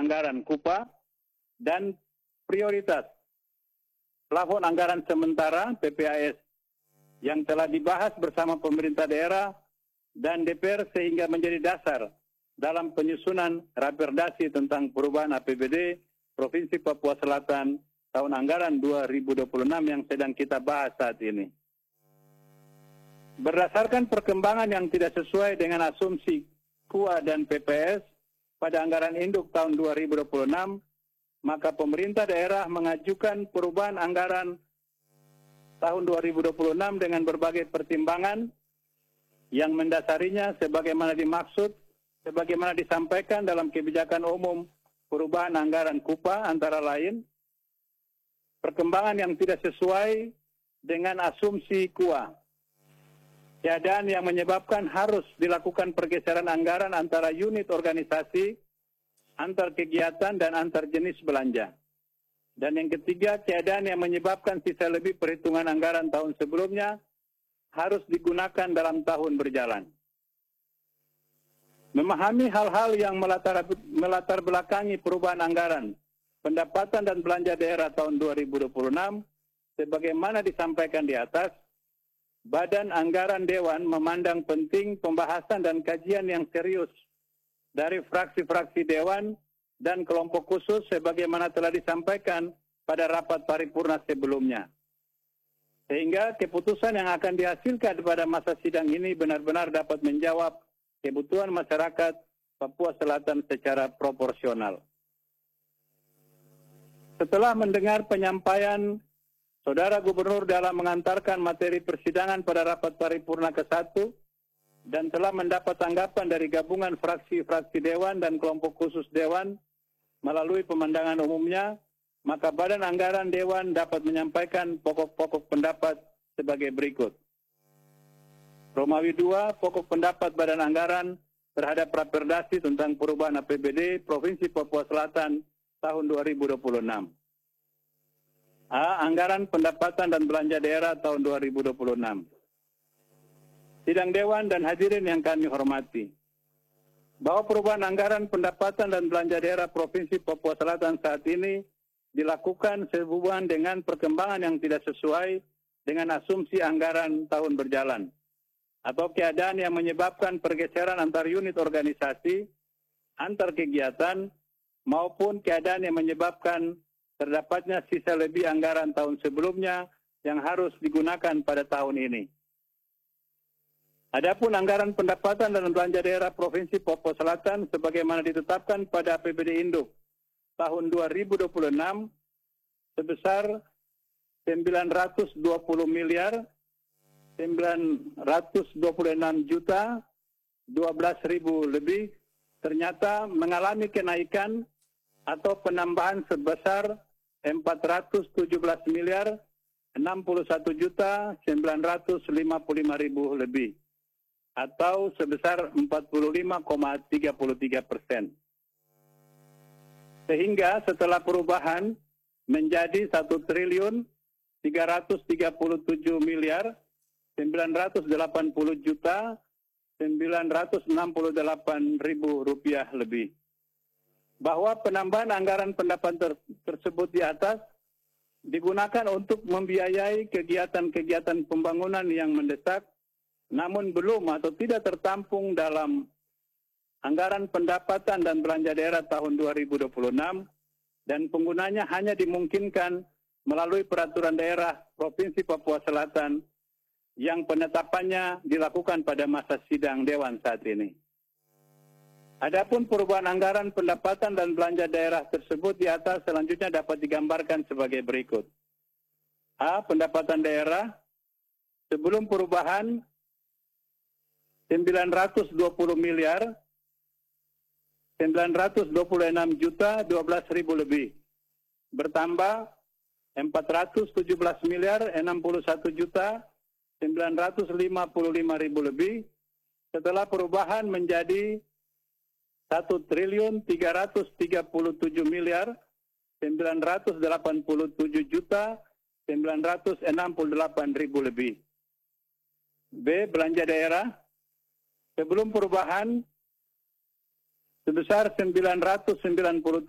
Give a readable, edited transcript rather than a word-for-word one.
anggaran KUPA dan prioritas plafon anggaran sementara PPAS yang telah dibahas bersama pemerintah daerah dan DPR sehingga menjadi dasar dalam penyusunan Raperdasi tentang perubahan APBD Provinsi Papua Selatan tahun anggaran 2026 yang sedang kita bahas saat ini. Berdasarkan perkembangan yang tidak sesuai dengan asumsi KUA dan PPS pada anggaran induk tahun 2026, maka pemerintah daerah mengajukan perubahan anggaran tahun 2026 dengan berbagai pertimbangan yang mendasarinya sebagaimana dimaksud, sebagaimana disampaikan dalam kebijakan umum perubahan anggaran KUPA antara lain, perkembangan yang tidak sesuai dengan asumsi KUA, keadaan yang menyebabkan harus dilakukan pergeseran anggaran antara unit organisasi, antar kegiatan, dan antar jenis belanja. Dan yang ketiga, keadaan yang menyebabkan sisa lebih perhitungan anggaran tahun sebelumnya harus digunakan dalam tahun berjalan. Memahami hal-hal yang melatar belakangi perubahan anggaran, pendapatan dan belanja daerah tahun 2026, sebagaimana disampaikan di atas, Badan Anggaran Dewan memandang penting pembahasan dan kajian yang serius dari fraksi-fraksi Dewan dan kelompok khusus sebagaimana telah disampaikan pada rapat paripurna sebelumnya. Sehingga keputusan yang akan dihasilkan pada masa sidang ini benar-benar dapat menjawab kebutuhan masyarakat Papua Selatan secara proporsional. Setelah mendengar penyampaian Saudara Gubernur dalam mengantarkan materi persidangan pada rapat paripurna ke-1 dan telah mendapat tanggapan dari gabungan fraksi-fraksi Dewan dan kelompok khusus Dewan melalui pemandangan umumnya, maka Badan Anggaran Dewan dapat menyampaikan pokok-pokok pendapat sebagai berikut. Romawi 2, pokok pendapat Badan Anggaran terhadap Raperdasi tentang perubahan APBD Provinsi Papua Selatan tahun 2026. A. Anggaran pendapatan dan belanja daerah tahun 2026. Sidang Dewan dan hadirin yang kami hormati, bahwa perubahan anggaran pendapatan dan belanja daerah Provinsi Papua Selatan saat ini dilakukan sehubungan dengan perkembangan yang tidak sesuai dengan asumsi anggaran tahun berjalan, atau keadaan yang menyebabkan pergeseran antar unit organisasi, antar kegiatan, maupun keadaan yang menyebabkan terdapatnya sisa lebih anggaran tahun sebelumnya yang harus digunakan pada tahun ini. Adapun anggaran pendapatan dan belanja daerah Provinsi Papua Selatan sebagaimana ditetapkan pada APBD Induk tahun 2026 sebesar 920 miliar 926 juta 12.000 lebih ternyata mengalami kenaikan atau penambahan sebesar 417 miliar 61 juta 955.000 lebih atau sebesar 45,33%. Sehingga setelah perubahan menjadi 1 triliun 337 miliar 980 juta 968.000 rupiah lebih. Bahwa penambahan anggaran pendapatan tersebut di atas digunakan untuk membiayai kegiatan-kegiatan pembangunan yang mendesak, namun belum atau tidak tertampung dalam anggaran pendapatan dan belanja daerah tahun 2026, dan penggunanya hanya dimungkinkan melalui peraturan daerah Provinsi Papua Selatan yang penetapannya dilakukan pada masa sidang Dewan saat ini. Adapun perubahan anggaran pendapatan dan belanja daerah tersebut di atas selanjutnya dapat digambarkan sebagai berikut. A. Pendapatan daerah sebelum perubahan 920 miliar 926 juta 12.000 lebih bertambah 417 miliar 61 juta 955.000 lebih setelah perubahan menjadi 1 triliun 337 miliar 987 juta 968.000 lebih. B. Belanja daerah sebelum perubahan sebesar 993